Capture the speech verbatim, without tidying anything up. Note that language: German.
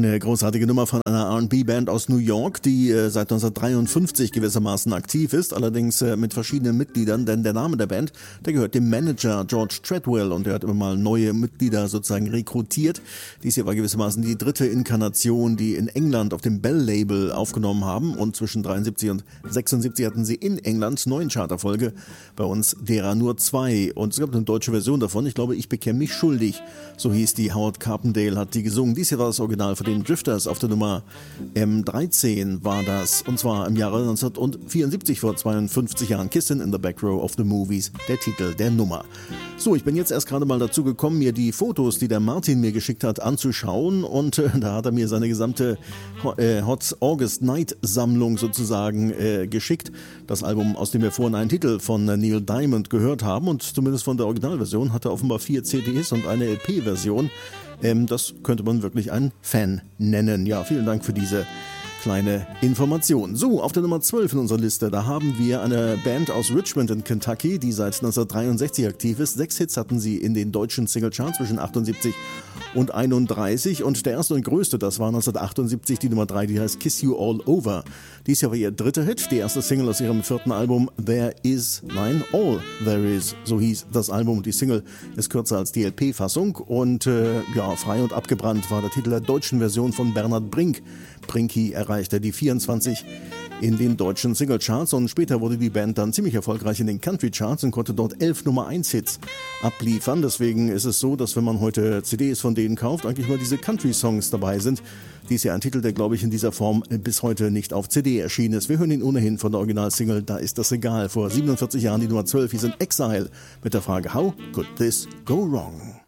Eine großartige Nummer von einer R and B-Band aus New York, die äh, seit neunzehnhundertdreiundfünfzig gewissermaßen aktiv ist, allerdings äh, mit verschiedenen Mitgliedern, denn der Name der Band, der gehört dem Manager George Treadwell und der hat immer mal neue Mitglieder sozusagen rekrutiert. Dies hier war gewissermaßen die dritte Inkarnation, die in England auf dem Bell-Label aufgenommen haben und zwischen dreiundsiebzig und sechsundsiebzig hatten sie in England neun Charterfolge, bei uns derer nur zwei und es gab eine deutsche Version davon, ich glaube, ich bekäme mich schuldig, so hieß die, Howard Carpendale hat die gesungen. Dies hier war das Original von den Drifters auf der Nummer M dreizehn war das, und zwar im Jahre neunzehnhundertvierundsiebzig, vor zweiundfünfzig Jahren. Kissin' in the Back Row of the Movies, der Titel der Nummer. So, ich bin jetzt erst gerade mal dazu gekommen, mir die Fotos, die der Martin mir geschickt hat, anzuschauen und äh, da hat er mir seine gesamte äh, Hot August Night Sammlung sozusagen äh, geschickt. Das Album, aus dem wir vorhin einen Titel von äh, Neil Diamond gehört haben und zumindest von der Originalversion hat er offenbar vier C Ds und eine L P-Version. Ähm, das könnte man wirklich einen Fan nennen. Ja, vielen Dank für diese kleine Information. So, auf der Nummer zwölf in unserer Liste, da haben wir eine Band aus Richmond in Kentucky, die seit neunzehnhundertdreiundsechzig aktiv ist. Sechs Hits hatten sie in den deutschen Singlecharts zwischen achtundsiebzig und einunddreißig und der erste und größte, das war neunzehnhundertachtundsiebzig die Nummer drei, die heißt Kiss You All Over. Dies Jahr war ihr dritter Hit, die erste Single aus ihrem vierten Album There Is, nein, All There Is, so hieß das Album. Die Single ist kürzer als die L P-Fassung und äh, ja, Frei und abgebrannt war der Titel der deutschen Version von Bernhard Brink. Brinky erreichte die vierundzwanzig in den deutschen Singlecharts und später wurde die Band dann ziemlich erfolgreich in den Country-Charts und konnte dort elf Nummer eins Hits abliefern. Deswegen ist es so, dass wenn man heute C Ds von denen kauft, eigentlich mal diese Country-Songs dabei sind. Dies ist ja ein Titel, der, glaube ich, in dieser Form bis heute nicht auf C D erschienen ist. Wir hören ihn ohnehin von der Originalsingle, da ist das egal. Vor siebenundvierzig Jahren die Nummer zwölf hieß in Exile mit der Frage How could this go wrong?